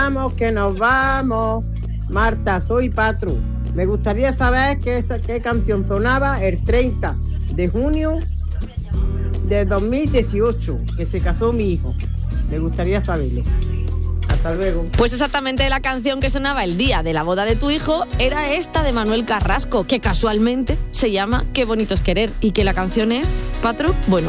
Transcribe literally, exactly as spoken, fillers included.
vamos, que nos vamos. Marta, soy Patru. Me gustaría saber qué, qué canción sonaba el treinta de junio de dos mil dieciocho, que se casó mi hijo. Me gustaría saberlo. Hasta luego. Pues exactamente la canción que sonaba el día de la boda de tu hijo era esta de Manuel Carrasco, que casualmente se llama Qué bonito es querer, y que la canción es, Patru, bueno,